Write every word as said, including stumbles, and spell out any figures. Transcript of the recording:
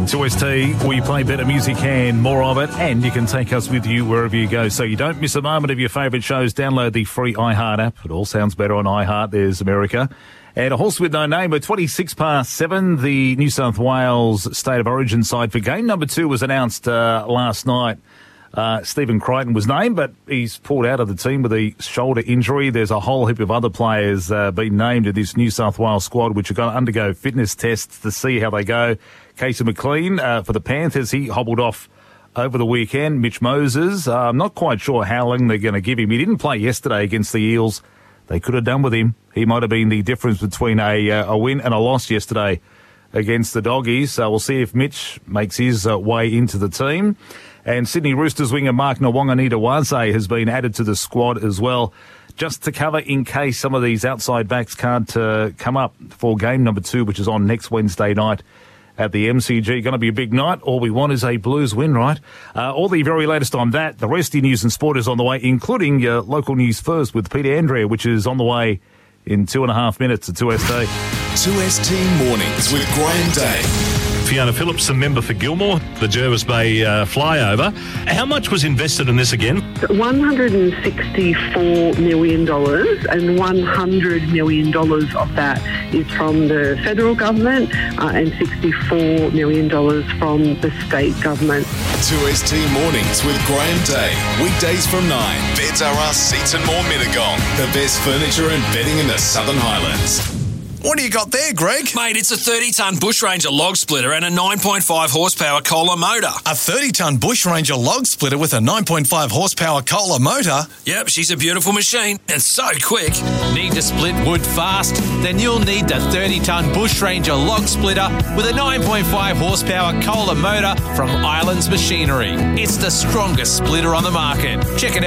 two S T, we play better music and more of it, and you can take us with you wherever you go. So you don't miss a moment of your favourite shows. Download the free iHeart app. It all sounds better on iHeart. There's America. And a horse with no name, at twenty-six past seven, the New South Wales State of Origin side for game number two was announced uh, last night. Uh, Stephen Crichton was named, but he's pulled out of the team with a shoulder injury. There's a whole heap of other players uh, being named to this New South Wales squad, which are going to undergo fitness tests to see how they go. Casey McLean uh, for the Panthers, he hobbled off over the weekend. Mitch Moses, uh, I'm not quite sure how long they're going to give him. He didn't play yesterday against the Eels. They could have done with him. He might have been the difference between a, uh, a win and a loss yesterday against the Doggies. So we'll see if Mitch makes his uh, way into the team. And Sydney Roosters winger Mark Nawaqanitawase has been added to the squad as well, just to cover in case some of these outside backs can't uh, come up for game number two, which is on next Wednesday night at the M C G. Going to be a big night. All we want is a Blues win, right? Uh, all the very latest on that. The rest of your news and sport is on the way, including your local news first with Peter Andrea, which is on the way in two and a half minutes at two S T. two S T Mornings with Graham Day. Fiona Phillips, a member for Gilmore, the Jervis Bay uh, flyover. How much was invested in this again? one hundred sixty-four million dollars, and one hundred million dollars of that is from the federal government uh, and sixty-four million dollars from the state government. two S T Mornings with Graham Day. Weekdays from nine. Beds R Us Seats and More Mittagong. The best furniture and bedding in the Southern Highlands. What do you got there, Greg? Mate, it's a thirty-tonne Bushranger log splitter and a nine point five horsepower Kohler motor. A thirty-tonne Bushranger log splitter with a nine point five horsepower Kohler motor? Yep, she's a beautiful machine and so quick. Need to split wood fast? Then you'll need the thirty-tonne Bushranger log splitter with a nine point five horsepower Kohler motor from Islands Machinery. It's the strongest splitter on the market. Check it out